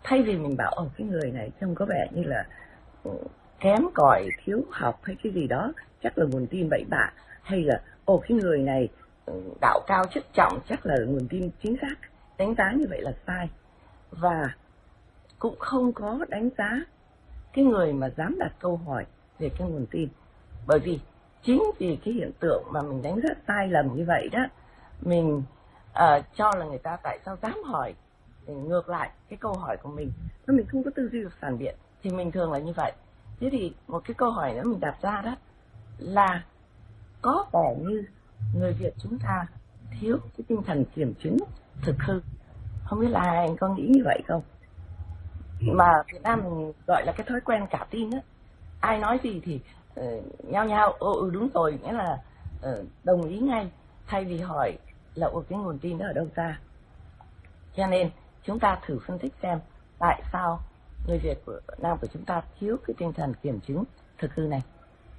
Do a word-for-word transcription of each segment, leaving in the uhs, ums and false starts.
thay vì mình bảo ồ cái người này trông có vẻ như là kém cỏi, thiếu học hay cái gì đó, chắc là nguồn tin bậy bạ, hay là ồ cái người này đạo cao chức trọng, chắc là nguồn tin chính xác. Đánh giá như vậy là sai, và cũng không có đánh giá cái người mà dám đặt câu hỏi về cái nguồn tin. Bởi vì chính vì cái hiện tượng mà mình đánh giá sai lầm như vậy đó, mình uh, cho là người ta tại sao dám hỏi ngược lại cái câu hỏi của mình, nếu mình không có tư duy phản biện thì mình thường là như vậy. Thế thì một cái câu hỏi nữa mình đặt ra đó là có vẻ như người Việt chúng ta thiếu cái tinh thần kiểm chứng thực hư. Không biết là anh có nghĩ như vậy không? Mà Việt Nam mình gọi là cái thói quen cả tin á, ai nói gì thì uh, nhao nhao ừ, ừ đúng rồi, nghĩa là uh, đồng ý ngay, thay vì hỏi là ồ cái nguồn tin đó ở đâu ra. Cho nên chúng ta thử phân tích xem tại sao người Việt của Nam của chúng ta thiếu cái tinh thần kiểm chứng thực hư này.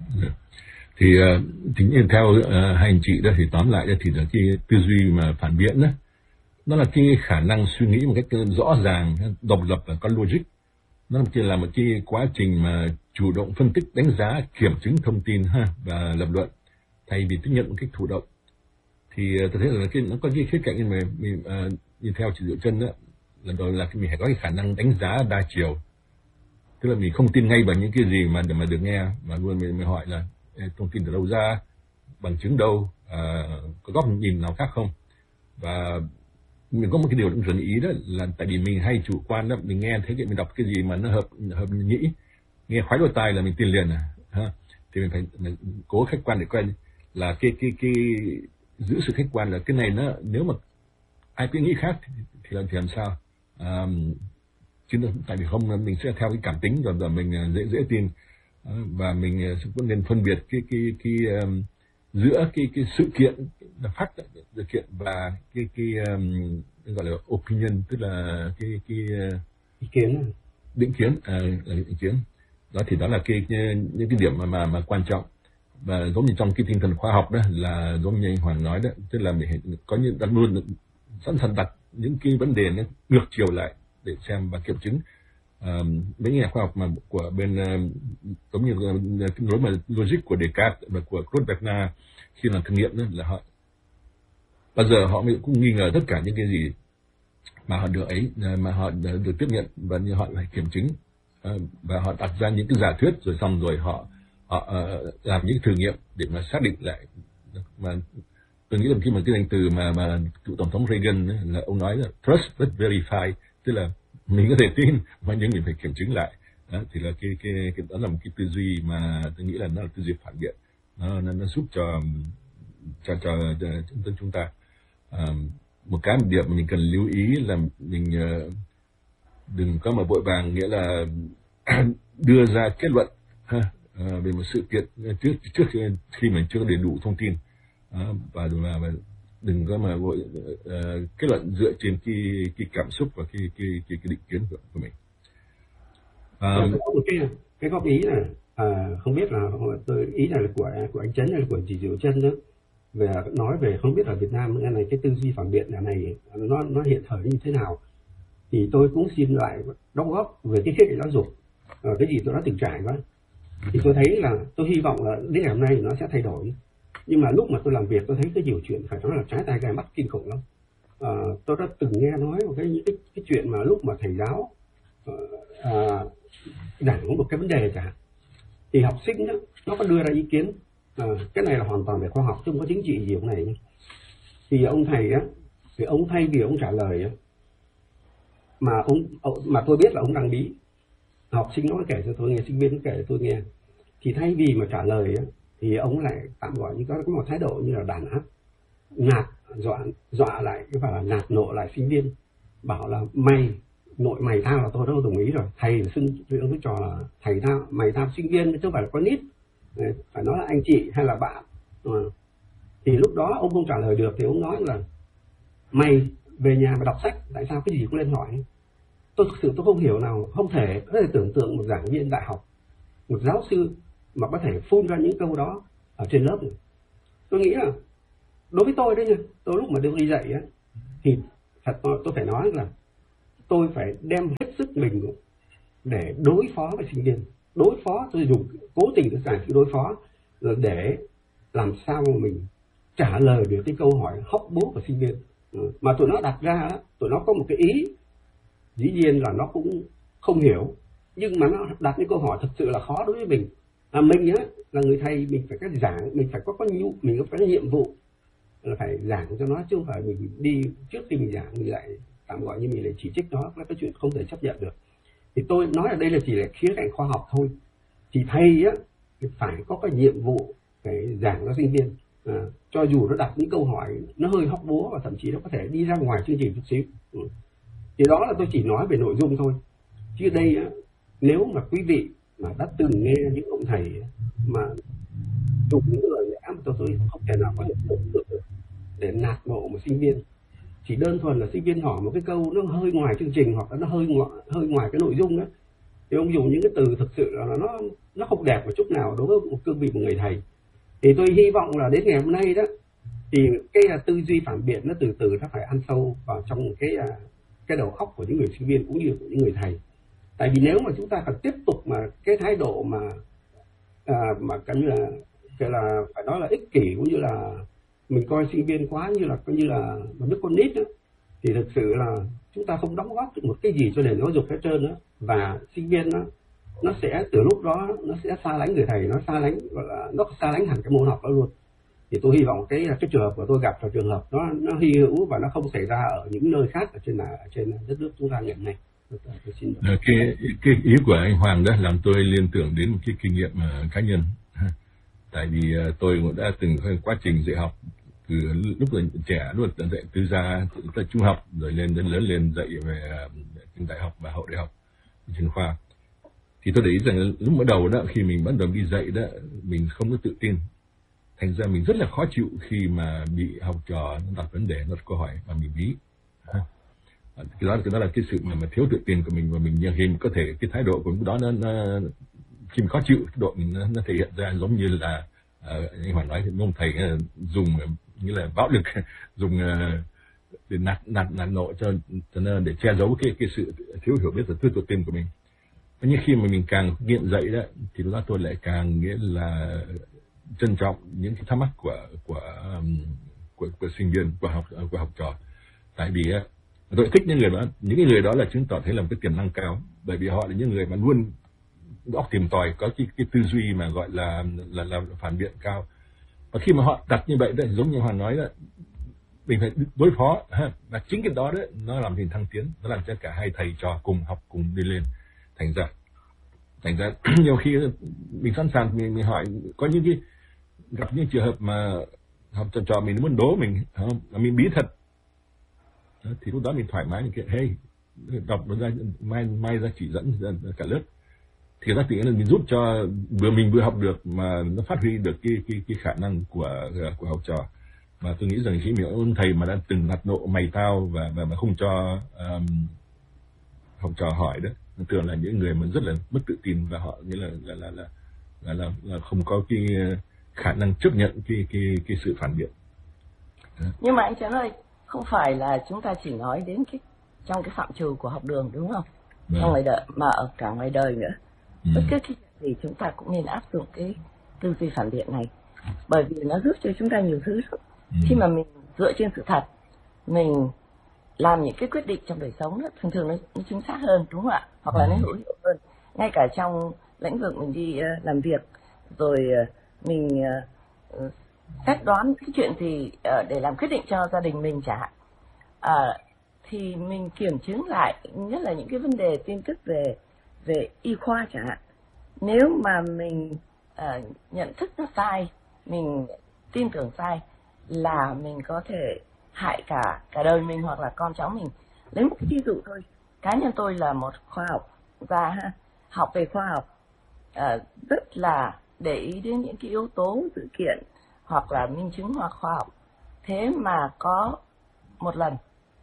Thì uh, chính như theo uh, hai anh chị đó, thì tóm lại đó thì là cái tư duy mà phản biện đó, nó là cái khả năng suy nghĩ một cách rõ ràng, độc lập và có logic. Nó là một cái quá trình mà chủ động phân tích, đánh giá, kiểm chứng thông tin ha, và lập luận, thay vì tiếp nhận một cách thụ động. Thì uh, tôi thấy là cái, nó có cái khía cạnh như mà mình uh, như theo chị Diệu Trân đó, lần đầu là mình phải có cái khả năng đánh giá đa chiều. Tức là mình không tin ngay vào những cái gì mà mà được nghe, mà luôn mình, mình hỏi là thông tin từ đâu ra, bằng chứng đâu, à, có góc nhìn nào khác không. Và mình có một cái điều cũng dần ý đó là tại vì mình hay chủ quan đó, mình nghe thấy cái mình đọc cái gì mà nó hợp hợp nhĩ, nghe khoái đôi tai là mình tin liền à ha. Thì mình phải mình cố khách quan để quen là cái cái cái giữ sự khách quan, là cái này nó nếu mà ai cứ nghĩ khác thì, thì làm thì làm sao, à, chứ tại vì không mình sẽ theo cái cảm tính rồi, rồi mình dễ dễ tin, và mình cũng nên phân biệt cái cái cái um, giữa cái cái sự kiện là fact, sự kiện và cái cái um, gọi là opinion, tức là cái cái ý kiến, định kiến, à, là định kiến đó. Thì đó là cái, cái những cái điểm mà mà mà quan trọng. Và giống như trong cái tinh thần khoa học đó, là giống như anh Hoàng nói đó, tức là mình có những đặt luôn sẵn sàng đặt những cái vấn đề nó ngược chiều lại để xem và kiểm chứng. Uh, mấy nhà khoa học mà của bên uh, giống như uh, cái lối mà logic của Descartes và của Claude Bernard khi làm thử nghiệm đó, là họ bao giờ họ cũng nghi ngờ tất cả những cái gì mà họ được ấy, mà họ được tiếp nhận, và như họ phải kiểm chứng, uh, và họ đặt ra những cái giả thuyết, rồi xong rồi họ họ uh, làm những thử nghiệm để mà xác định lại. Mà tôi nghĩ là khi mà cái danh từ mà mà cựu tổng thống Reagan ấy, là ông nói là trust but verify, tức là mình có thể tin mà nhưng mình phải kiểm chứng lại. Đó, thì là cái cái cái đó là một cái tư duy mà tôi nghĩ là nó là tư duy phản biện, nó nó, nó giúp cho cho cho, cho chúng ta à, một cái một điểm mà mình cần lưu ý là mình uh, đừng có mà vội vàng, nghĩa là đưa ra kết luận ha, uh, về một sự kiện trước trước khi, khi mình chưa có đầy đủ thông tin, uh, và, và, và đừng có mà vội uh, kết luận dựa trên cái cái cảm xúc và cái cái cái, cái định kiến của, của mình. Um, có một cái cái góp ý là à, không biết là tôi ý này là của của anh Trấn hay là của chị Diệu Trân đó, về nói về không biết ở Việt Nam cái này cái tư duy phản biện này nó nó hiện thời như thế nào. Thì tôi cũng xin lại đóng góp về cái khía cạnh giáo dục, à, cái gì tôi đã từng trải đó. Thì tôi thấy là tôi hy vọng là đến ngày hôm nay nó sẽ thay đổi. Nhưng mà lúc mà tôi làm việc tôi thấy cái nhiều chuyện phải nói là trái tai gai mắt kinh khủng lắm. À, tôi đã từng nghe nói một cái những cái, cái chuyện mà lúc mà thầy giáo à, giảng có một cái vấn đề chẳng hạn, thì học sinh đó nó có đưa ra ý kiến, à, cái này là hoàn toàn về khoa học chứ không có chính trị gì ông này nhé. Thì ông thầy á, thì ông thay vì ông trả lời á, mà ông mà tôi biết là ông đang bí, học sinh nó kể cho tôi nghe, sinh viên nó kể cho tôi nghe, thì thay vì mà trả lời á, thì ông lại tạm gọi như có một thái độ như là đàn áp, nạt dọa dọa lại cái và nạt nộ lại sinh viên, bảo là mày nội mày tao là tôi đâu đồng ý rồi, thầy xưng tôi trò là thầy tao mày tao sinh viên chứ không phải là con nít, phải nói là anh chị hay là bạn. À, thì lúc đó ông không trả lời được thì ông nói là mày về nhà mà đọc sách, tại sao cái gì cũng lên hỏi. Tôi thực sự tôi không hiểu nào, không thể có thể tưởng tượng một giảng viên đại học, một giáo sư mà có thể phun ra những câu đó ở trên lớp này. Tôi nghĩ là đối với tôi đấy nha, tôi lúc mà tôi đi dạy á, thì thật tôi, tôi phải nói là tôi phải đem hết sức mình để đối phó với sinh viên. Đối phó, tôi dùng cố tình tôi giảng chữ đối phó là để làm sao mà mình trả lời được cái câu hỏi hóc búa của sinh viên. Ừ. Mà tụi nó đặt ra đó, tụi nó có một cái ý, dĩ nhiên là nó cũng không hiểu, nhưng mà nó đặt những câu hỏi thật sự là khó đối với mình. À, mình á là người thầy, mình phải có giảng, mình phải có có nhu, mình có cái nhiệm vụ là phải giảng cho nó, chứ không phải mình đi trước khi mình giảng mình lại tạm gọi như mình lại chỉ trích nó, là cái chuyện không thể chấp nhận được. Thì tôi nói ở đây là chỉ là khía cạnh khoa học thôi. Thì thầy á thì phải có cái nhiệm vụ phải giảng cho sinh viên, à, cho dù nó đặt những câu hỏi nó hơi hóc búa và thậm chí nó có thể đi ra ngoài chương trình chút xíu. Ừ. Thì đó là tôi chỉ nói về nội dung thôi. Chứ đây á, nếu mà quý vị mà đã từng nghe những ông thầy mà dùng những lời lẽ mà tôi, tôi không thể nào có thể tưởng được để nạt nộ một sinh viên, chỉ đơn thuần là sinh viên hỏi một cái câu nó hơi ngoài chương trình hoặc là nó hơi ngoài, hơi ngoài cái nội dung đó, thì ông dùng những cái từ thực sự là nó nó không đẹp một chút nào đối với một cương vị một người thầy. Thì tôi hy vọng là đến ngày hôm nay đó thì cái tư duy phản biện nó từ từ nó phải ăn sâu vào trong cái cái đầu óc của những người sinh viên cũng như của những người thầy. Tại vì nếu mà chúng ta còn tiếp tục mà cái thái độ mà à, mà coi như là cái là phải nói là ích kỷ, cũng như là mình coi sinh viên quá như là coi như là một đứa con nít đó, thì thực sự là chúng ta không đóng góp được một cái gì cho nền giáo dục hết trơn đó. Và sinh viên nó nó sẽ từ lúc đó nó sẽ xa lánh người thầy, nó xa lánh gọi là nó xa lánh hẳn cái môn học đó luôn. Thì tôi hy vọng cái cái trường hợp của tôi gặp là trường hợp nó nó hy hữu và nó không xảy ra ở những nơi khác ở trên là trên đất nước chúng ta ngày hôm nay. Tôi xin cái cái ý của anh Hoàng đó làm tôi liên tưởng đến một cái kinh nghiệm uh, cá nhân. Tại vì uh, tôi cũng đã từng có quá trình dạy học từ lúc là trẻ, luôn dạy từ gia từ trung học rồi lên đến lớn lên dạy về uh, đại học và hậu đại học chuyên khoa. Thì tôi để ý rằng lúc bắt đầu đó, khi mình bắt đầu đi dạy đó, mình không có tự tin, thành ra mình rất là khó chịu khi mà bị học trò nó đặt vấn đề, nó đặt câu hỏi mà mình bí. Cái đó, cái đó là cái sự mà, mà thiếu tự tin của mình, và mình nhiều khi mình có thể cái thái độ của mình đó nó, nó khi mình khó chịu, cái độ mình nó, nó thể hiện ra giống như là uh, anh Hoàng nói thì ông thầy uh, dùng như là bạo lực, dùng uh, để nạt nạt nạt nộ cho cho nên để che giấu cái cái sự thiếu hiểu biết và thiếu tự tin của mình. Nhưng khi mà mình càng nghiện dạy đó thì lúc đó tôi lại càng nghĩa là trân trọng những cái thắc mắc của của um, của, của sinh viên, của học của học trò. Tại vì uh, tôi thích những người đó, những cái người đó là chứng tỏ thấy là một cái tiềm năng cao, bởi vì họ là những người mà luôn óc tìm tòi, có cái cái tư duy mà gọi là là, là phản biện cao. Và khi mà họ đặt như vậy đó, giống như Hoàng nói đó, mình phải đối phó ha, và chính cái đó đó nó làm mình thăng tiến, nó làm cho cả hai thầy trò cùng học cùng đi lên. Thành ra thành ra nhiều khi mình sẵn sàng mình, mình hỏi, có những cái gặp những trường hợp mà học trò trò mình muốn đố mình không, là mình bí thật. Đó, thì lúc đó mình thoải mái, mình kiện hey đọc nó ra, mai mai ra chỉ dẫn ra cả lớp, thì nó tự nhiên là mình giúp cho vừa mình vừa học được mà nó phát huy được cái cái cái khả năng của của học trò. Mà tôi nghĩ rằng khi mình ông thầy mà đã từng nạt nộ mày tao và và mà không cho um, học trò hỏi đó, thường là những người mà rất là mất tự tin, và họ như là là là là là, là, là không có cái khả năng chấp nhận cái cái cái sự phản biện. Đó. Nhưng mà anh Trấn ơi, không phải là chúng ta chỉ nói đến cái trong cái phạm trù của học đường đúng không? Vâng. Trong ngoài đời mà ở cả ngoài đời nữa. Ừ. Bất cứ cái gì chúng ta cũng nên áp dụng cái tư duy phản biện này, bởi vì nó giúp cho chúng ta nhiều thứ. Ừ. Khi mà mình dựa trên sự thật, mình làm những cái quyết định trong đời sống đó, thường thường nó, nó chính xác hơn đúng không ạ? Hoặc là nó hữu hiệu hơn. Ngay cả trong lĩnh vực mình đi uh, làm việc, rồi uh, mình uh, xét đoán cái chuyện gì uh, để làm quyết định cho gia đình mình chẳng hạn, uh, thì mình kiểm chứng lại, nhất là những cái vấn đề tin tức về về y khoa chẳng hạn. Nếu mà mình uh, nhận thức nó sai, mình tin tưởng sai, là mình có thể hại cả cả đời mình hoặc là con cháu mình. Lấy một cái ví dụ thôi, cá nhân tôi là một khoa học gia, học về khoa học, uh, rất là để ý đến những cái yếu tố sự kiện hoặc là minh chứng hoặc khoa học. Thế mà có một lần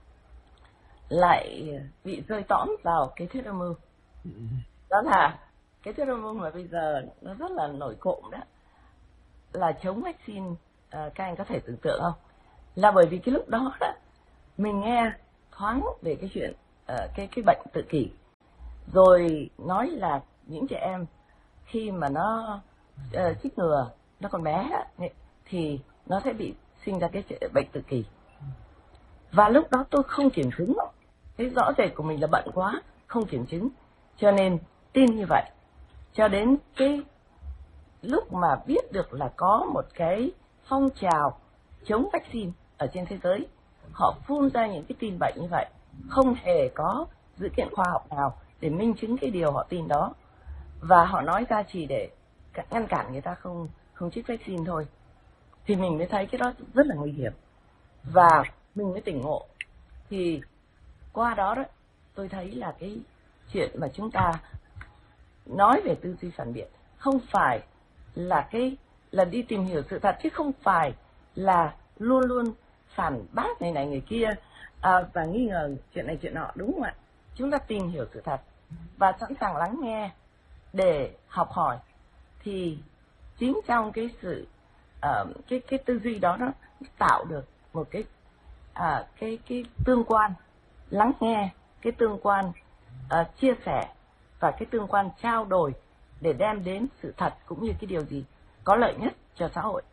lại bị rơi tõm vào cái thuyết âm mưu. Đó là cái thuyết âm mưu mà bây giờ nó rất là nổi cộm đó, là chống vaccine. À, các anh có thể tưởng tượng không? Là bởi vì cái lúc đó đó mình nghe thoáng về cái chuyện cái cái bệnh tự kỷ. Rồi nói là những trẻ em khi mà nó uh, chích ngừa, nó còn bé thì nó sẽ bị sinh ra cái bệnh tự kỷ. Và lúc đó tôi không kiểm chứng, cái rõ rệt của mình là bận quá, không kiểm chứng, cho nên tin như vậy. Cho đến cái lúc mà biết được là có một cái phong trào chống vaccine ở trên thế giới, họ phun ra những cái tin bệnh như vậy, không hề có dữ kiện khoa học nào để minh chứng cái điều họ tin đó, và họ nói ra chỉ để ngăn cản người ta không không chích vaccine thôi, thì mình mới thấy cái đó rất là nguy hiểm, và mình mới tỉnh ngộ. Thì qua đó đó tôi thấy là cái chuyện mà chúng ta nói về tư duy phản biện không phải là cái là đi tìm hiểu sự thật, chứ không phải là luôn luôn phản bác này này người kia à, và nghi ngờ chuyện này chuyện nọ, đúng không ạ? Chúng ta tìm hiểu sự thật và sẵn sàng lắng nghe để học hỏi, thì chính trong cái sự uh, cái cái tư duy đó nó tạo được một cái uh, cái cái tương quan lắng nghe, cái tương quan uh, chia sẻ và cái tương quan trao đổi để đem đến sự thật cũng như cái điều gì có lợi nhất cho xã hội.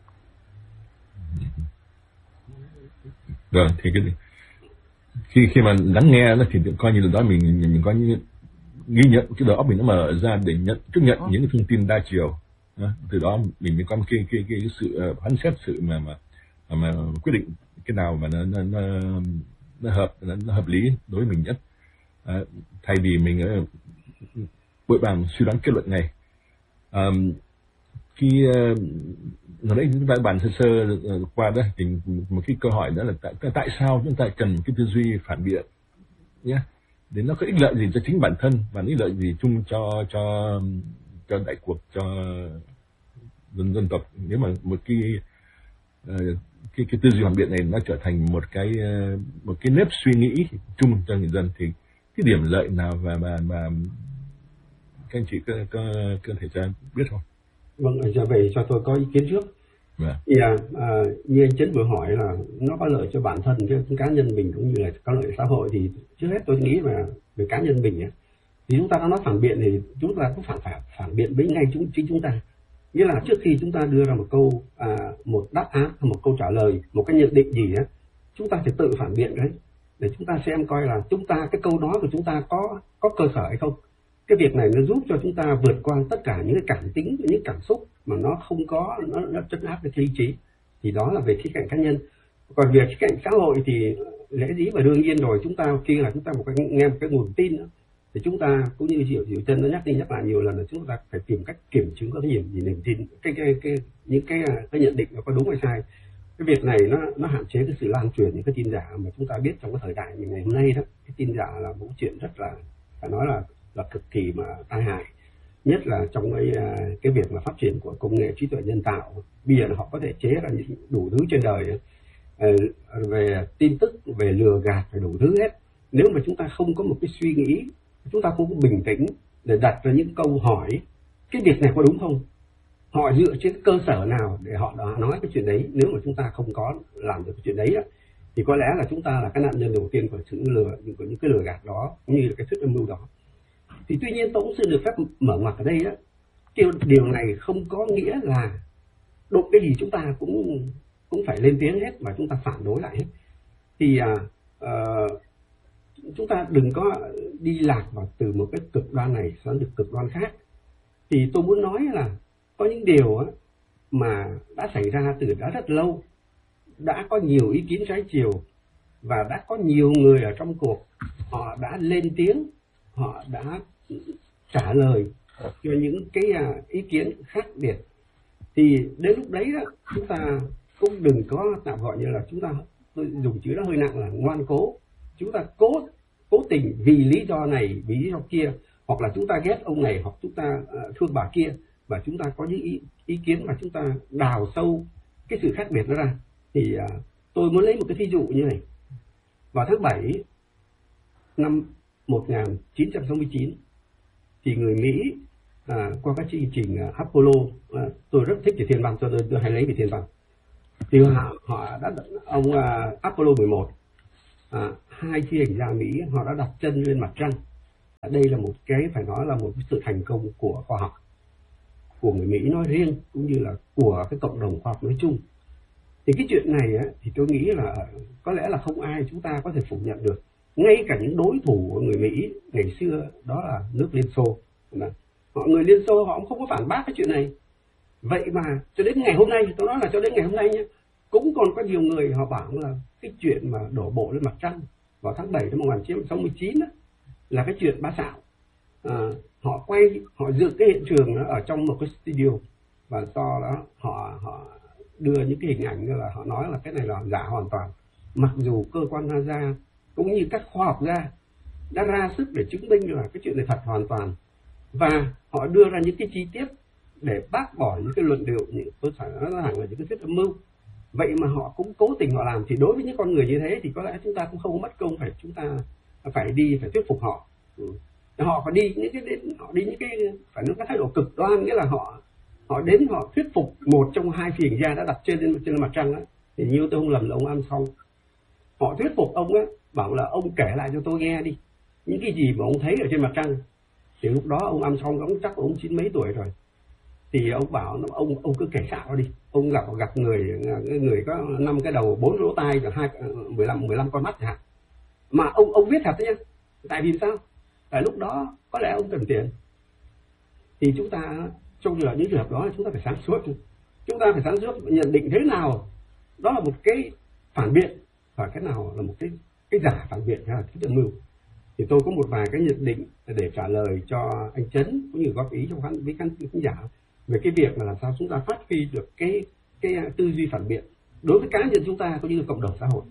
Rồi thì cái khi khi mà lắng nghe nó thì coi như là đó mình mình, mình có như ghi nhận cái đầu óc mình nó mở ra để nhận chấp nhận ừ. những cái thông tin đa chiều. Đó. Từ đó mình mới có một cái cái cái, cái sự phán xét, sự mà mà mà quyết định cái nào mà nó nó nó, nó hợp nó, nó hợp lý đối với mình nhất, à, thay vì mình vội vàng suy đoán kết luận ngay. À, khi uh, hồi nãy chúng ta bàn sơ sơ uh, qua đó thì một cái câu hỏi đó là tại, tại sao chúng ta cần cái tư duy phản biện nhé, để nó có ích lợi gì cho chính bản thân và ích lợi gì chung cho cho cho đại cuộc, cho dân dân tộc. Nếu mà một cái uh, cái cái tư duy phản biện này nó trở thành một cái uh, một cái nếp suy nghĩ chung cho người dân, thì cái điểm lợi nào và mà mà các anh chị có có, có thể cho biết không? Vâng, trở về cho tôi có ý kiến trước. Yeah. Thì à, à, như anh Chấn vừa hỏi là nó có lợi cho bản thân, cái, cái cá nhân mình cũng như là có lợi cho xã hội, thì trước hết tôi nghĩ là về cá nhân mình ấy, thì chúng ta đã nói phản biện thì chúng ta cũng phản phản phản biện với ngay chúng chính chúng ta. Nghĩa là trước khi chúng ta đưa ra một câu à, một đáp án hay một câu trả lời, một cái nhận định gì á, chúng ta phải tự phản biện đấy, để chúng ta xem coi là chúng ta cái câu nói của chúng ta có có cơ sở hay không. Cái việc này nó giúp cho chúng ta vượt qua tất cả những cái cảm tính, những cảm xúc mà nó không có, nó, nó trấn áp được lý trí. Thì đó là về khía cạnh cá nhân. Còn về khía cạnh xã hội thì lẽ dĩ và đương nhiên rồi, chúng ta khi là chúng ta một cái, nghe một cái nguồn tin đó, thì chúng ta cũng như Diệu Diệu Chân nó nhắc đi nhắc lại nhiều lần là chúng ta phải tìm cách kiểm chứng có cái gì gì niềm tin, cái cái cái những cái cái nhận định nó có đúng hay sai. Cái việc này nó nó hạn chế cái sự lan truyền những cái tin giả mà chúng ta biết trong cái thời đại mình ngày hôm nay đó. Cái tin giả là một chuyện rất là phải nói là là cực kỳ mà tai hại, nhất là trong cái cái việc mà phát triển của công nghệ trí tuệ nhân tạo. Bây giờ họ có thể chế ra những đủ thứ trên đời, về tin tức, về lừa gạt, về đủ thứ hết. Nếu mà chúng ta không có một cái suy nghĩ, chúng ta không có bình tĩnh để đặt ra những câu hỏi cái việc này có đúng không, họ dựa trên cơ sở nào để họ đã nói cái chuyện đấy. Nếu mà chúng ta không có làm được cái chuyện đấy thì có lẽ là chúng ta là cái nạn nhân đầu tiên của sự lừa, của những cái lừa gạt đó, cũng như là cái thuyết âm mưu đó. Thì tuy nhiên tôi cũng xin được phép mở ngoặt ở đây đó, điều, điều này không có nghĩa là đụng cái gì chúng ta cũng cũng phải lên tiếng hết và chúng ta phản đối lại hết. Thì à, à, chúng ta đừng có đi lạc vào từ một cái cực đoan này sang được cực đoan khác. Thì tôi muốn nói là có những điều á, mà đã xảy ra từ đã rất lâu, đã có nhiều ý kiến trái chiều và đã có nhiều người ở trong cuộc họ đã lên tiếng, họ đã trả lời cho những cái ý kiến khác biệt. Thì đến lúc đấy đó, chúng ta cũng đừng có tạm gọi như là chúng ta, tôi dùng chữ đó hơi nặng là ngoan cố. Chúng ta cố cố tình vì lý do này, vì lý do kia, hoặc là chúng ta ghét ông này, hoặc chúng ta thương bà kia, và chúng ta có những ý, ý kiến mà chúng ta đào sâu cái sự khác biệt đó ra. Thì uh, tôi muốn lấy một cái ví dụ như này. Vào tháng bảy năm một nghìn chín trăm sáu mươi chín thì người Mỹ à, qua các chương trình uh, Apollo, uh, tôi rất thích về thiên văn cho tôi, tôi hay lấy về thiên văn. Thì họ, họ đã ông uh, Apollo mười một à, hai phi hành gia Mỹ họ đã đặt chân lên mặt trăng. Đây là một cái phải nói là một sự thành công của khoa học, của người Mỹ nói riêng cũng như là của cái cộng đồng khoa học nói chung. Thì cái chuyện này á, thì tôi nghĩ là có lẽ là không ai chúng ta có thể phủ nhận được. Ngay cả những đối thủ của người Mỹ ngày xưa, đó là nước Liên Xô, họ người Liên Xô họ cũng không có phản bác cái chuyện này. Vậy mà cho đến ngày hôm nay, tôi nói là cho đến ngày hôm nay nhé, cũng còn có nhiều người họ bảo là cái chuyện mà đổ bộ lên mặt trăng vào tháng bảy năm một nghìn chín trăm sáu mươi chín đó, là cái chuyện bá xạo. À, họ quay, họ dựng cái hiện trường đó ở trong một cái studio, và do đó họ họ đưa những cái hình ảnh như là họ nói là cái này là giả hoàn toàn, mặc dù cơ quan NASA cũng như các khoa học gia đã ra sức để chứng minh là cái chuyện này thật hoàn toàn, và họ đưa ra những cái chi tiết để bác bỏ những cái luận điệu, những tôi phải nói rằng là những cái thuyết âm mưu. Vậy mà họ cũng cố tình họ làm. Thì đối với những con người như thế thì có lẽ chúng ta cũng không mất công phải chúng ta phải đi phải thuyết phục họ. Ừ. Họ phải đi những cái đến họ đi những cái phải nói cái thái độ cực đoan, nghĩa là họ họ đến họ thuyết phục một trong hai phi hành gia đã đặt trên lên trên mặt trăng á, thì như tôi không lầm là ông Armstrong. Họ thuyết phục ông á, bảo là ông kể lại cho tôi nghe đi những cái gì mà ông thấy ở trên mặt trăng. Thì lúc đó ông Armstrong ông chắc ông chín mấy tuổi rồi, thì ông bảo ông ông cứ kể xạo đi. Ông gặp gặp người người có năm cái đầu, bốn lỗ tai và hai mười lăm mười lăm con mắt chẳng hạn, mà ông ông viết thật đấy nhá. Tại vì sao? Tại lúc đó có lẽ ông cần tiền. Thì chúng ta trong những trường hợp đó chúng ta phải sáng suốt, chúng ta phải sáng suốt nhận định thế nào đó là một cái phản biện và cái nào là một cái cái giả phản biện hay là cái âm mưu. Thì tôi có một vài cái nhận định để trả lời cho anh Trấn cũng như góp ý cho khán với khán giả về cái việc mà làm sao chúng ta phát huy được cái cái tư duy phản biện đối với cá nhân chúng ta cũng như là cộng đồng xã hội.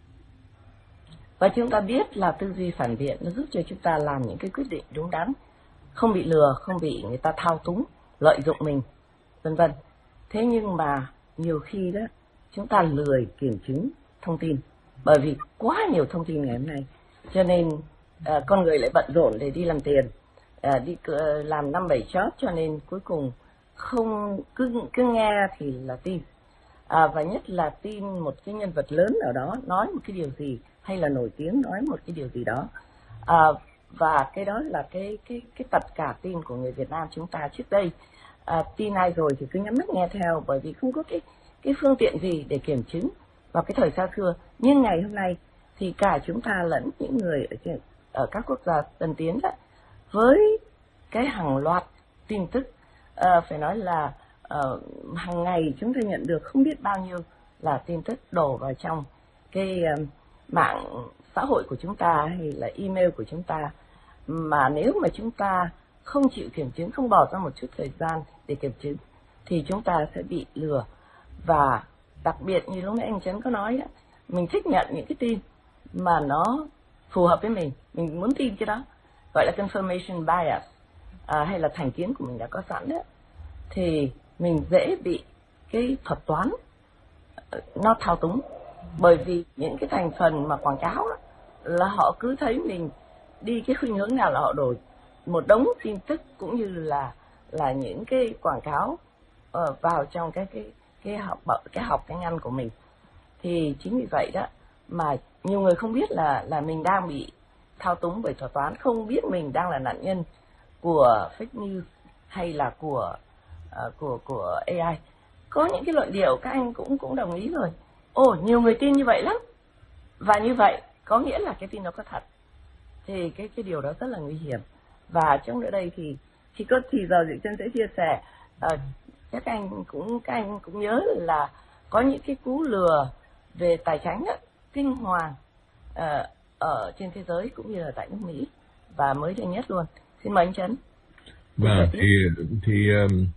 Và chúng ta biết là tư duy phản biện nó giúp cho chúng ta làm những cái quyết định đúng đắn, không bị lừa, không bị người ta thao túng, lợi dụng mình, vân vân. Thế nhưng mà nhiều khi đó chúng ta lười kiểm chứng thông tin, bởi vì quá nhiều thông tin ngày hôm nay, cho nên uh, con người lại bận rộn để đi làm tiền, uh, đi uh, làm năm bảy job, cho nên cuối cùng không cứ cứ nghe thì là tin, à, và nhất là tin một cái nhân vật lớn ở đó nói một cái điều gì, hay là nổi tiếng nói một cái điều gì đó, à, và cái đó là cái cái cái tật cả tin của người Việt Nam chúng ta trước đây. À, tin ai rồi thì cứ nhắm mắt nghe theo, bởi vì không có cái cái phương tiện gì để kiểm chứng vào cái thời xa xưa. Nhưng ngày hôm nay thì cả chúng ta lẫn những người ở trên, ở các quốc gia tân tiến đó, với cái hàng loạt tin tức, à, phải nói là uh, hàng ngày chúng ta nhận được không biết bao nhiêu là tin tức đổ vào trong cái uh, mạng xã hội của chúng ta hay là email của chúng ta, mà nếu mà chúng ta không chịu kiểm chứng, không bỏ ra một chút thời gian để kiểm chứng thì chúng ta sẽ bị lừa. Và đặc biệt như lúc nãy anh Trấn có nói, mình thích nhận những cái tin mà nó phù hợp với mình, mình muốn tin cái đó, gọi là confirmation bias, à, hay là thành kiến của mình đã có sẵn đó, thì mình dễ bị cái thuật toán nó thao túng. Bởi vì những cái thành phần mà quảng cáo đó, là họ cứ thấy mình đi cái khuynh hướng nào là họ đổ một đống tin tức cũng như là là những cái quảng cáo uh, vào trong cái cái cái học cái học cái ngăn của mình. Thì chính vì vậy đó mà nhiều người không biết là là mình đang bị thao túng bởi thuật toán, không biết mình đang là nạn nhân của fake news hay là của uh, của của a i. Có những cái luận điệu các anh cũng cũng đồng ý rồi. Ồ, nhiều người tin như vậy lắm. Và như vậy có nghĩa là cái tin nó có thật. Thì cái cái điều đó rất là nguy hiểm. Và trong nữa đây thì chỉ có thì giờ Diệu Trân sẽ chia sẻ, uh, các anh cũng các anh cũng nhớ là có những cái cú lừa về tài chính đó, kinh hoàng uh, ở trên thế giới cũng như là tại nước Mỹ, và mới đây nhất luôn. Xin mời anh Trấn. Vâng, thì thì um,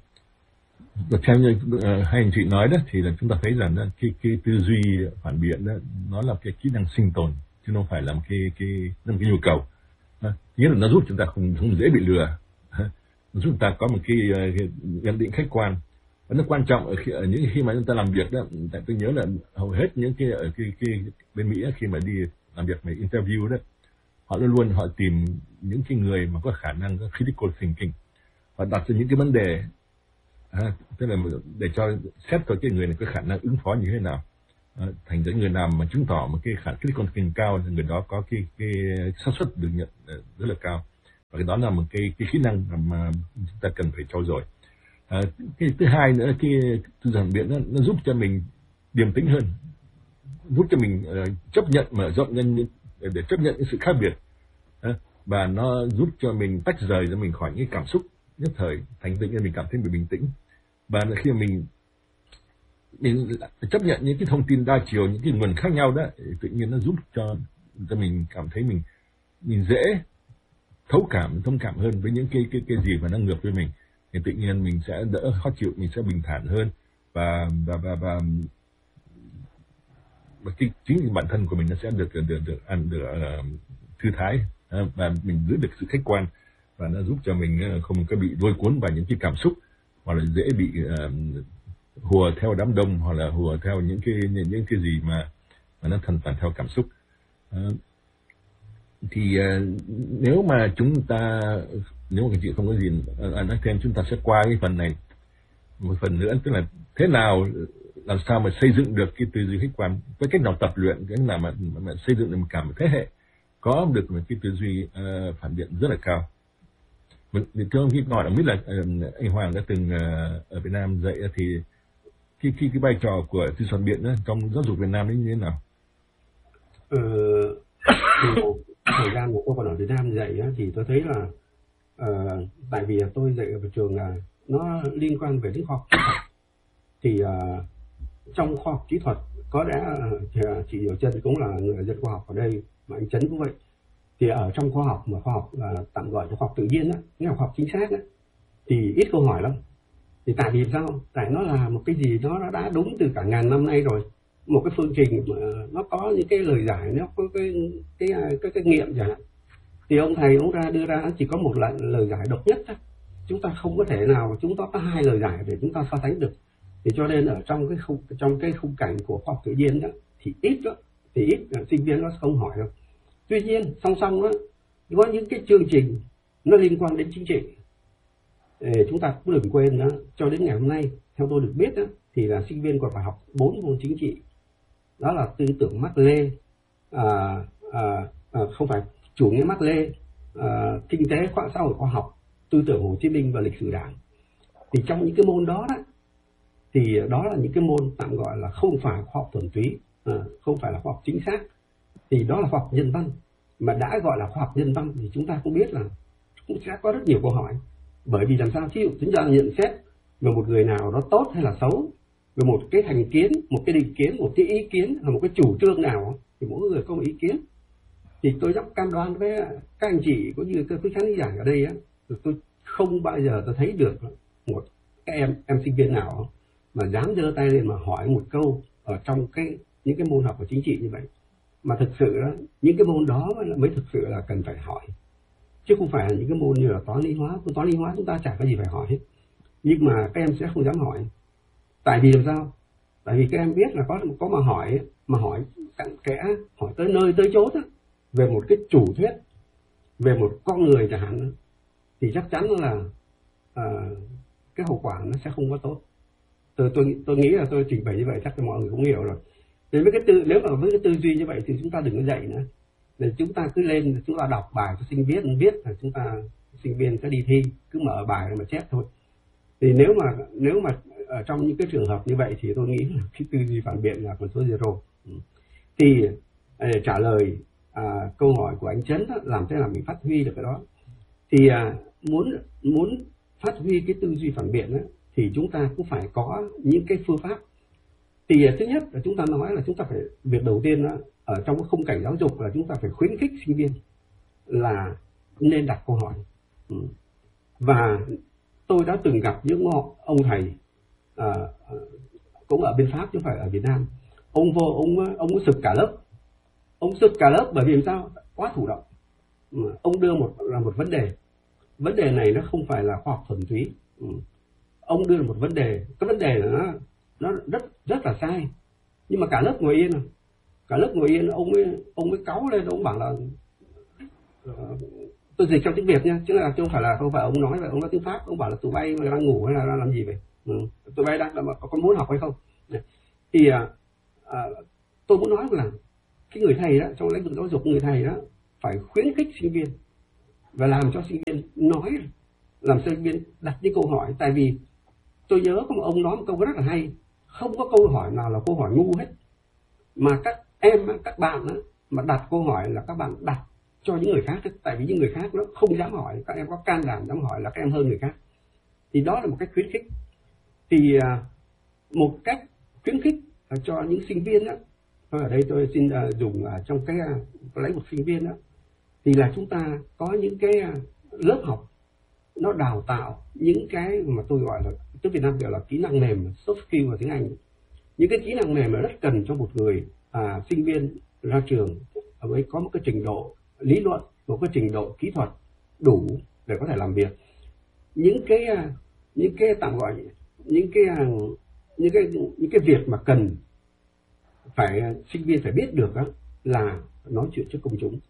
theo như uh, hai anh chị nói đó, thì là chúng ta thấy rằng đó, cái cái tư duy phản biện đó, nó là cái kỹ năng sinh tồn chứ không phải là một cái cái một cái nhu cầu. À, nghĩa là nó giúp chúng ta không không dễ bị lừa, nó giúp chúng ta có một cái, cái nhận định khách quan. Và nó quan trọng ở, khi, ở những khi mà chúng ta làm việc đó. Tại tôi nhớ là hầu hết những cái ở cái, cái bên Mỹ khi mà đi làm việc về interview đó, họ luôn luôn họ tìm những cái người mà có khả năng có critical thinking, và đặt ra những cái vấn đề, à, tức là để cho xét coi cái người này có khả năng ứng phó như thế nào. thành ra người nào mà chứng tỏ một cái khả năng con kinh cao thì người đó có cái cái xác suất được nhận rất là cao, và cái đó là một cái cái kỹ năng mà chúng ta cần phải trau dồi. À, cái thứ hai nữa, cái tư duy phản biện nó, nó giúp cho mình điềm tĩnh hơn, giúp cho mình uh, chấp nhận, mở rộng nhân để chấp nhận những sự khác biệt, uh, và nó giúp cho mình tách rời cho mình khỏi những cảm xúc nhất thời, thành tĩnh nên mình cảm thấy mình bình tĩnh. Và khi mà mình mình chấp nhận những cái thông tin đa chiều, những cái nguồn khác nhau đó, tự nhiên nó giúp cho cho mình cảm thấy mình mình dễ thấu cảm, thông cảm hơn với những cái cái cái gì mà nó ngược với mình, thì tự nhiên mình sẽ đỡ khó chịu, mình sẽ bình thản hơn, và và và và, và cái chính bản thân của mình nó sẽ được được được được ăn được, được uh, thư thái, uh, và mình giữ được sự khách quan, và nó giúp cho mình uh, không có bị lôi cuốn vào những cái cảm xúc, hoặc là dễ bị uh, hùa theo đám đông, hoặc là hùa theo những cái những, những cái gì mà mà nó thần toàn theo cảm xúc. Uh, thì uh, nếu mà chúng ta nếu mà cái chuyện không có gì uh, nói thêm, chúng ta sẽ qua cái phần này một phần nữa, tức là thế nào, làm sao mà xây dựng được cái tư duy khách quan, với cách nào tập luyện, cách nào mà, mà, mà xây dựng được cả một thế hệ có được một cái tư duy uh, phản biện rất là cao. Thưa ông, khi nói là biết là uh, anh Hoàng đã từng uh, ở Việt Nam dạy, thì cái cái cái vai trò của tư duy phản biện đó, trong giáo dục Việt Nam đấy như thế nào? Ờ, thời gian mà tôi còn ở Việt Nam dạy á, thì tôi thấy là uh, tại vì tôi dạy ở trường là uh, nó liên quan về đến khoa học kỹ thuật, thì uh, trong khoa học kỹ thuật có lẽ uh, chị Diệu Trân cũng là người dân khoa học ở đây, mà anh Trấn cũng vậy, thì ở trong khoa học mà khoa học uh, tạm gọi là khoa học tự nhiên á, nghĩa là khoa học chính xác á, thì ít câu hỏi lắm. Thì tại vì sao? Tại nó là một cái gì đó nó đã đúng từ cả ngàn năm nay rồi, một cái phương trình mà nó có những cái lời giải, nó có cái cái cái cái, cái nghiệm chẳng hạn, thì ông thầy ông ra đưa ra chỉ có một lời, lời giải độc nhất thôi. Chúng ta không có thể nào chúng ta có hai lời giải để chúng ta so sánh được. Thì cho nên ở trong cái khung trong cái khung cảnh của khoa học tự nhiên đó thì ít đó, thì ít sinh viên nó không hỏi đâu. Tuy nhiên song song đó có những cái chương trình nó liên quan đến chính trị, để chúng ta cũng đừng quên đó, cho đến ngày hôm nay theo tôi được biết đó, thì là sinh viên còn phải học bốn môn chính trị, đó là tư tưởng Mác Lê, à, à, à, không phải chủ nghĩa Mác Lê, à, kinh tế khoa xã hội khoa học, tư tưởng Hồ Chí Minh và lịch sử Đảng. Thì trong những cái môn đó đó, thì đó là những cái môn tạm gọi là không phải khoa học thuần túy, à, không phải là khoa học chính xác, thì đó là khoa học nhân văn. Mà đã gọi là khoa học nhân văn thì chúng ta cũng biết là cũng sẽ có rất nhiều câu hỏi, bởi vì làm sao ví dụ chúng ta nhận xét về một người nào đó tốt hay là xấu, về một cái thành kiến, một cái định kiến, một cái ý kiến, là một cái chủ trương nào, thì mỗi người có một ý kiến. Thì tôi dám cam đoan với các anh chị cũng như các quý khán giả ở đây á, tôi không bao giờ tôi thấy được một các em em sinh viên nào mà dám giơ tay lên mà hỏi một câu ở trong cái những cái môn học của chính trị như vậy. Mà thực sự đó, những cái môn đó mới thực sự là cần phải hỏi, chứ không phải là những cái môn như là toán lý hóa. Toán lý hóa chúng ta chả có gì phải hỏi hết, nhưng mà các em sẽ không dám hỏi. Tại vì làm sao? Tại vì các em biết là có có mà hỏi mà hỏi cặn kẽ, hỏi tới nơi tới chốt á, về một cái chủ thuyết, về một con người chẳng hạn, thì chắc chắn là à, cái hậu quả nó sẽ không có tốt. Tôi tôi tôi nghĩ là tôi trình bày như vậy chắc là mọi người cũng hiểu rồi. Nếu với cái tư nếu mà với cái tư duy như vậy thì chúng ta đừng có dạy nữa. Để chúng ta cứ lên, chúng ta đọc bài cho sinh viên viết, là chúng ta sinh viên sẽ đi thi, cứ mở bài mà chép thôi. Thì nếu mà nếu mà ở trong những cái trường hợp như vậy thì tôi nghĩ là cái tư duy phản biện là con số zero. Thì để trả lời à, câu hỏi của anh Trấn đó, làm thế nào mình phát huy được cái đó, thì à, muốn muốn phát huy cái tư duy phản biện đó, thì chúng ta cũng phải có những cái phương pháp. Thì thứ nhất là chúng ta nói là chúng ta phải, việc đầu tiên đó, ở trong cái khung cảnh giáo dục là chúng ta phải khuyến khích sinh viên là nên đặt câu hỏi. Và tôi đã từng gặp những ông thầy à, cũng ở bên Pháp chứ không phải ở Việt Nam. Ông vô ông ông có sực cả lớp, ông sực cả lớp bởi vì làm sao? Quá thủ động. Ông đưa một là một vấn đề, vấn đề này nó không phải là khoa học thuần túy. Ông đưa một vấn đề, cái vấn đề là nó nó rất rất là sai, nhưng mà cả lớp ngồi yên, cả lớp ngồi yên, ông ấy ông ấy cáu lên, ông bảo là uh, tôi dịch trong tiếng Việt nha, chứ là chứ không phải là không phải ông nói vậy, ông nói tiếng Pháp, ông bảo là tụi bay đang ngủ hay là đang làm gì vậy, ừ. Tụi bay đang có, có muốn học hay không. Thì uh, à, tôi muốn nói là cái người thầy đó, trong lĩnh vực giáo dục, người thầy đó phải khuyến khích sinh viên và làm cho sinh viên nói, làm cho sinh viên đặt những câu hỏi. Tại vì tôi nhớ có một ông nói một câu rất là hay, không có câu hỏi nào là câu hỏi ngu hết, mà các em, các bạn đó, mà đặt câu hỏi là các bạn đặt cho những người khác. Tại vì những người khác nó không dám hỏi, các em có can đảm dám hỏi là các em hơn người khác. Thì đó là một cách khuyến khích. Thì một cách khuyến khích cho những sinh viên đó, ở đây tôi xin dùng trong cái, cái lĩnh vực sinh viên đó, thì là chúng ta có những cái lớp học nó đào tạo những cái mà tôi gọi là, tiếng Việt Nam gọi là kỹ năng mềm, soft skill vào tiếng Anh. Những cái kỹ năng mềm là rất cần cho một người à, sinh viên ra trường với có một cái trình độ lý luận, một cái trình độ kỹ thuật đủ để có thể làm việc. Những cái những cái tạm gọi những cái những cái những cái việc mà cần phải sinh viên phải biết được đó, là nói chuyện trước công chúng,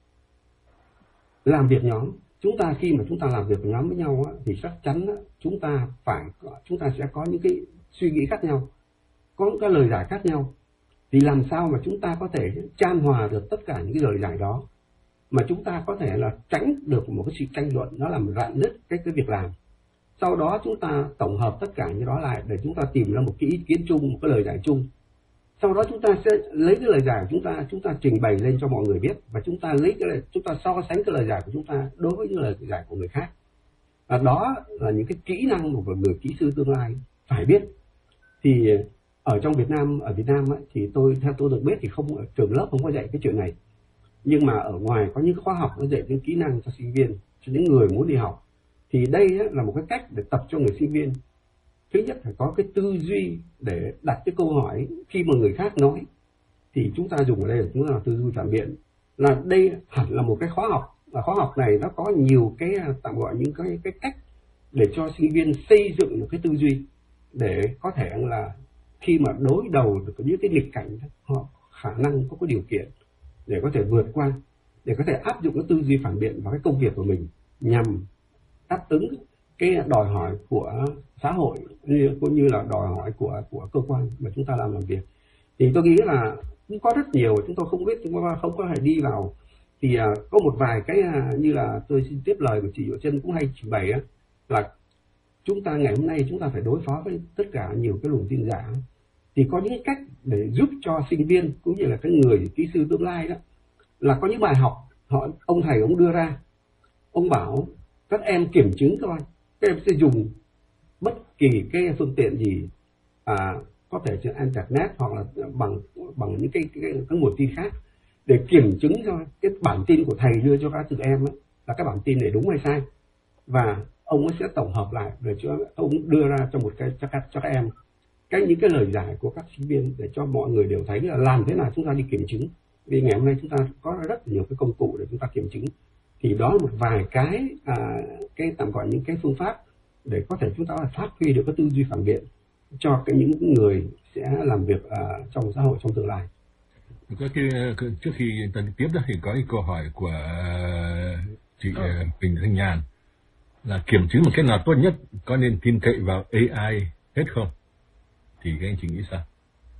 làm việc nhóm. Chúng ta khi mà chúng ta làm việc nhóm với nhau á, thì chắc chắn á, chúng ta phải chúng ta sẽ có những cái suy nghĩ khác nhau, có những cái lời giải khác nhau. Thì làm sao mà chúng ta có thể chan hòa được tất cả những cái lời giải đó, mà chúng ta có thể là tránh được một cái sự tranh luận nó làm rạn nứt cái cái việc làm. Sau đó chúng ta tổng hợp tất cả những đó lại để chúng ta tìm ra một cái ý kiến chung, một cái lời giải chung. Sau đó chúng ta sẽ lấy cái lời giải của chúng ta, chúng ta trình bày lên cho mọi người biết, và chúng ta lấy cái lời, chúng ta so sánh cái lời giải của chúng ta đối với những lời giải của người khác. Và đó là những cái kỹ năng của một người kỹ sư tương lai phải biết. Thì ở trong Việt Nam, ở Việt Nam ấy, thì tôi theo tôi được biết thì không, ở trường lớp không có dạy cái chuyện này. Nhưng mà ở ngoài có những khóa học nó dạy những kỹ năng cho sinh viên, cho những người muốn đi học. Thì đây ấy, là một cái cách để tập cho người sinh viên. Thứ nhất phải có cái tư duy để đặt cái câu hỏi khi mà người khác nói. Thì chúng ta dùng ở đây là chúng ta là tư duy phản biện. Là đây hẳn là một cái khóa học. Và khóa học này nó có nhiều cái tạm gọi những cái, cái cách để cho sinh viên xây dựng một cái tư duy, để có thể là khi mà đối đầu được những cái nghịch cảnh, họ khả năng có cái điều kiện để có thể vượt qua, để có thể áp dụng cái tư duy phản biện vào cái công việc của mình, nhằm đáp ứng cái đòi hỏi của xã hội cũng như là đòi hỏi của của cơ quan mà chúng ta làm làm việc. Thì tôi nghĩ là cũng có rất nhiều, chúng tôi không biết, chúng ta không có thể đi vào. Thì uh, có một vài cái uh, như là tôi xin tiếp lời của chị Diệu Chân cũng hay trình bày uh, là chúng ta ngày hôm nay chúng ta phải đối phó với tất cả nhiều cái luồng tin giả. Thì có những cách để giúp cho sinh viên cũng như là cái người kỹ sư tương lai đó, là có những bài học họ ông thầy ông đưa ra, ông bảo các em kiểm chứng coi, các em sẽ dùng bất kỳ cái phương tiện gì, à, có thể trên internet hoặc là bằng bằng những cái cái, cái nguồn tin khác để kiểm chứng cho cái bản tin của thầy đưa cho các từ em ấy, là cái bản tin này đúng hay sai, và ông ấy sẽ tổng hợp lại để cho ông đưa ra cho một cái cho các cho các em cái những cái lời giải của các sinh viên, để cho mọi người đều thấy là làm thế nào chúng ta đi kiểm chứng. Vì ngày hôm nay chúng ta có rất nhiều cái công cụ để chúng ta kiểm chứng. Thì đó là một vài cái à, cái tạm gọi những cái phương pháp để có thể chúng ta phát huy được cái tư duy phản biện cho cái những người sẽ làm việc à, trong xã hội trong tương lai. Có cái, trước khi ta tiếp đó thì có cái câu hỏi của chị ừ. Bình Thanh Nhàn là kiểm chứng một cái nào tốt nhất, có nên tin cậy vào a i hết không? Thì các anh chị nghĩ sao?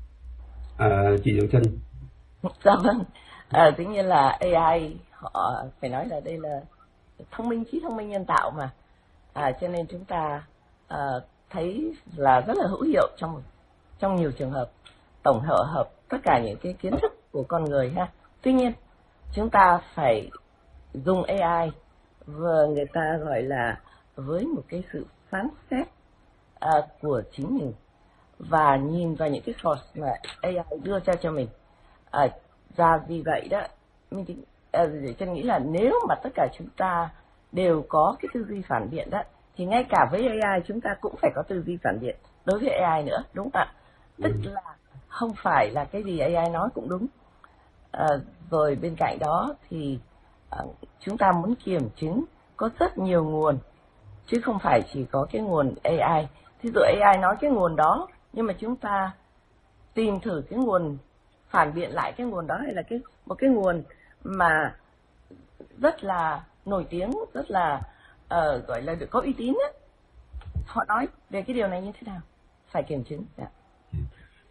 À, chị Diệu Chân. Dạ vâng. À, tất nhiên là a i họ phải nói là đây là thông minh, trí thông minh nhân tạo mà, à, cho nên chúng ta à, thấy là rất là hữu hiệu trong trong nhiều trường hợp, tổng hợp hợp tất cả những cái kiến thức của con người ha. Tuy nhiên chúng ta phải dùng a i và người ta gọi là với một cái sự phán xét à, của chính mình, và nhìn vào những cái source mà a i đưa ra cho mình. À, và vì vậy đó, mình thì, à, Chân nghĩ là nếu mà tất cả chúng ta đều có cái tư duy phản biện đó, thì ngay cả với a i chúng ta cũng phải có tư duy phản biện đối với a i nữa, đúng không ạ? Tức là không phải là cái gì a i nói cũng đúng. À, rồi bên cạnh đó thì à, chúng ta muốn kiểm chứng có rất nhiều nguồn, chứ không phải chỉ có cái nguồn a i. Thí dụ a i nói cái nguồn đó, nhưng mà chúng ta tìm thử cái nguồn phản biện lại cái nguồn đó, hay là cái một cái nguồn mà rất là nổi tiếng, rất là uh, gọi là được có uy tín ấy, họ nói về cái điều này như thế nào, phải kiểm chứng. Dạ.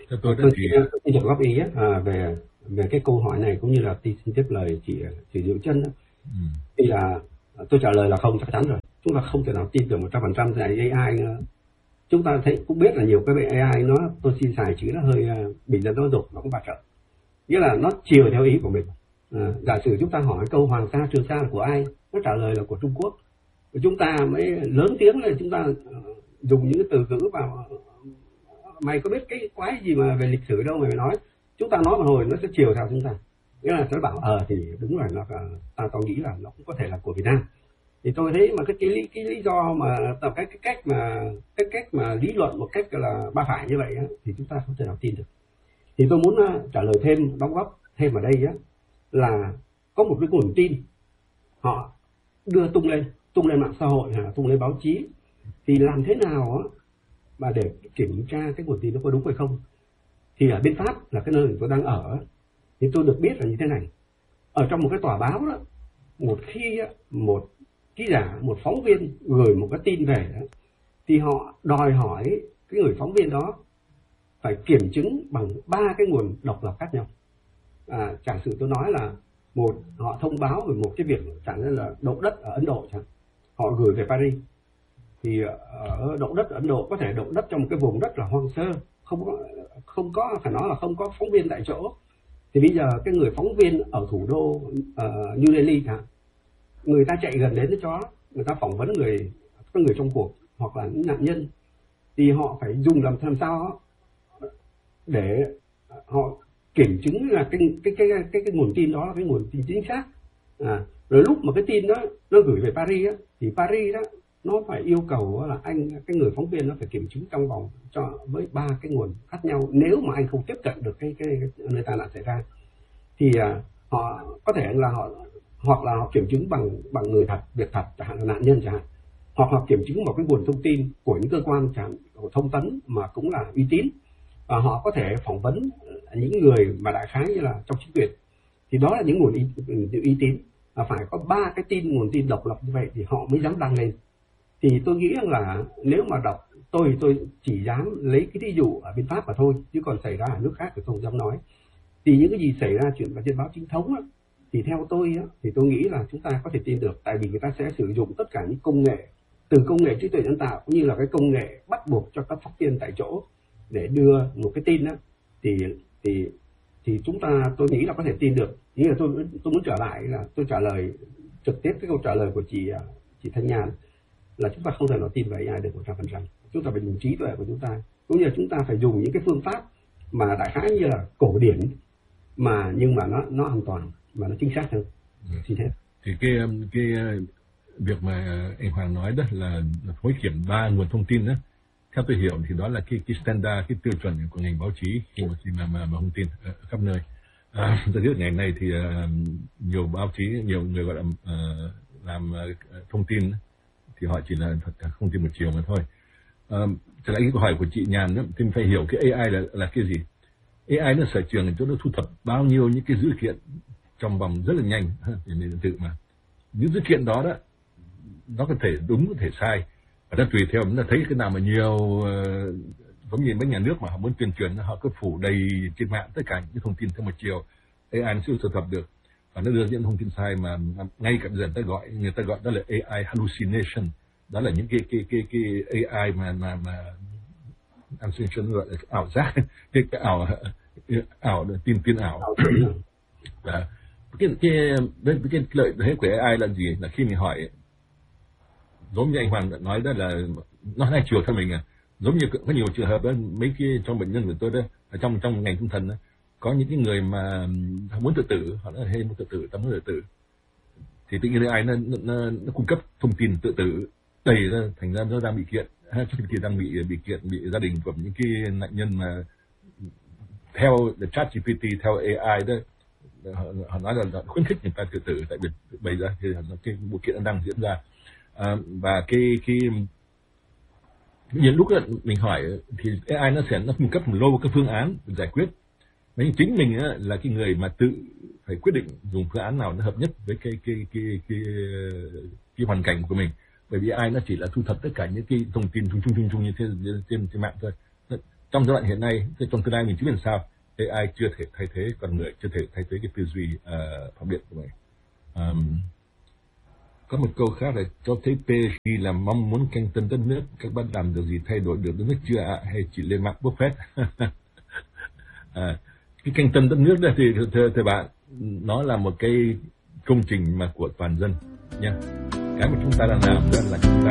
Theo tôi đó tôi thì xin được góp ý á, à, về về cái câu hỏi này cũng như là xin tiếp lời chị chị Diệu Trân á. ừ. Thì là tôi trả lời là không, chắc chắn rồi. Chúng ta không thể nào tin tưởng một trăm phần trăm này a i. Chúng ta thấy cũng biết là nhiều cái bệnh a i nó, tôi xin xài chữ nó hơi bình dân giáo dục, nó cũng bạt trợ, nghĩa là nó chiều theo ý của mình. À, giả sử chúng ta hỏi câu Hoàng Sa Trường Sa là của ai, nó trả lời là của Trung Quốc, chúng ta mới lớn tiếng là chúng ta dùng những cái từ ngữ vào, mày có biết cái quái gì mà về lịch sử đâu mày nói, chúng ta nói một hồi nó sẽ chiều theo chúng ta, nghĩa là sẽ bảo ờ thì đúng rồi, nó ta tôi nghĩ là nó cũng có thể là của Việt Nam. Thì tôi thấy mà cái cái lý cái lý do mà tập cái cái cách mà cái cách mà lý luận một cách là ba phải như vậy á, thì chúng ta không thể nào tin được. Thì tôi muốn uh, trả lời thêm, đóng góp thêm ở đây á, là có một cái nguồn tin họ đưa tung lên tung lên mạng xã hội hay là tung lên báo chí, thì làm thế nào á mà để kiểm tra cái nguồn tin nó có đúng hay không. Thì ở bên Pháp là cái nơi tôi đang ở, thì tôi được biết là như thế này, ở trong một cái tòa báo đó, một khi á, một ký giả, một phóng viên gửi một cái tin về đó, thì họ đòi hỏi cái người phóng viên đó phải kiểm chứng bằng ba cái nguồn độc lập khác nhau. À, giả sử tôi nói là một, họ thông báo về một cái việc chẳng như là động đất ở Ấn Độ chẳng, họ gửi về Paris, thì ở động đất ở Ấn Độ có thể động đất trong một cái vùng rất là hoang sơ, không có không có phải nói là không có phóng viên tại chỗ. Thì bây giờ cái người phóng viên ở thủ đô uh, New Delhi chẳng, người ta chạy gần đến cho người ta phỏng vấn người các người trong cuộc hoặc là những nạn nhân, thì họ phải dùng làm làm sao đó để họ kiểm chứng là cái cái cái cái cái nguồn tin đó là cái nguồn tin chính xác. À, rồi lúc mà cái tin đó nó gửi về Paris á, thì Paris đó nó phải yêu cầu là anh cái người phóng viên nó phải kiểm chứng trong vòng cho với ba cái nguồn khác nhau, nếu mà anh không tiếp cận được cái cái, cái nơi tai nạn xảy ra, thì à, họ có thể là họ hoặc là họ kiểm chứng bằng bằng người thật, việc thật, chẳng hạn là nạn nhân chẳng hạn, hoặc là kiểm chứng một cái nguồn thông tin của những cơ quan chẳng của thông tấn mà cũng là uy tín, và họ có thể phỏng vấn những người mà đại khái như là trong chính quyền. Thì đó là những nguồn uy, uy tín, và phải có ba cái tin nguồn tin độc lập như vậy thì họ mới dám đăng lên. Thì tôi nghĩ rằng là nếu mà đọc tôi tôi chỉ dám lấy cái ví dụ ở bên Pháp mà thôi, chứ còn xảy ra ở nước khác thì không dám nói. Thì những cái gì xảy ra chuyện trên báo chính thống á, thì theo tôi á, thì tôi nghĩ là chúng ta có thể tin được, tại vì người ta sẽ sử dụng tất cả những công nghệ, từ công nghệ trí tuệ nhân tạo cũng như là cái công nghệ bắt buộc cho các phóng viên tại chỗ để đưa một cái tin á, thì thì thì chúng ta tôi nghĩ là có thể tin được. Nghĩa là tôi tôi muốn trở lại là tôi trả lời trực tiếp cái câu trả lời của chị chị Thanh Nhàn, là chúng ta không thể nào tin vào a i được một trăm phần trăm. Chúng ta phải dùng trí tuệ của chúng ta, cũng như là chúng ta phải dùng những cái phương pháp mà đại khái như là cổ điển, mà nhưng mà nó nó an toàn và nó chính xác hơn. Xin hết. Thì cái cái việc mà anh Hoàng nói đó là phối kiểm ba nguồn thông tin đó, theo tôi hiểu thì đó là cái cái standard, cái tiêu chuẩn của ngành báo chí khi mà mà mà, mà thông tin ở khắp nơi. À, tôi biết ngày nay thì uh, nhiều báo chí, nhiều người gọi là uh, làm uh, thông tin thì họ chỉ là thông tin một chiều mà thôi. Uh, trở lại cái câu hỏi của chị Nhàn đó, thì mình phải hiểu cái a i là là cái gì. a i nó sở trường chỗ nó thu thập bao nhiêu những cái dữ kiện trong vòng rất là nhanh, điện tử mà những dữ kiện đó đó nó có thể đúng có thể sai, và nó tùy theo nó thấy cái nào mà nhiều uh, giống như mấy nhà nước mà họ muốn tuyên truyền, họ cứ phủ đầy trên mạng tất cả những thông tin theo một chiều, a i nó sẽ thu thập được và nó đưa những thông tin sai mà ngay cả dần ta gọi người ta gọi đó là a i hallucination, đó là những cái cái cái cái a i mà mà mà hallucination gọi là ảo giác, cái, cái ảo ảo tin tin ảo. Và cái cái cái, cái lợi thế của a i là gì, là khi mình hỏi giống như anh Hoàng đã nói đó là nó hai chiều theo mình à, giống như có nhiều trường hợp đó, mấy cái trong bệnh nhân của tôi đó, ở trong trong ngành tâm thần đó, có những cái người mà muốn tự tử, họ nói hay muốn tự tử, ta muốn tự tử, thì tự nhiên ai nó, nó nó cung cấp thông tin tự tử đầy ra, thành ra nó đang bị kiện, ha, thì đang bị bị kiện, bị gia đình của những cái nạn nhân mà theo ChatGPT, theo a i đó, họ, họ nói là khuyến khích người ta tự tử, tại vì bây giờ thì cái vụ kiện nó đang diễn ra. À, và cái cái những lúc đó mình hỏi thì a i nó sẽ nó cung cấp một lô cái phương án giải quyết, nhưng chính mình á, là cái người mà tự phải quyết định dùng phương án nào nó hợp nhất với cái cái cái cái cái, cái hoàn cảnh của mình, bởi vì a i nó chỉ là thu thập tất cả những cái thông tin chung chung chung chung như thế trên trên mạng thôi, trong giai đoạn hiện nay, trong tương lai mình chưa biết sao, a i chưa thể thay thế con người, chưa thể thay thế cái tư duy uh, phản biện của mình. Um, có một câu khác là cho thấy pê giê là mong muốn canh tân đất nước, các bạn làm được gì thay đổi được đất nước chưa ạ, hay chỉ lên mạng bốc phét? à, cái canh tân đất nước đó thì thưa, thưa bạn, nó là một cái công trình mà của toàn dân nha. Cái mà chúng ta đang làm đó là chúng ta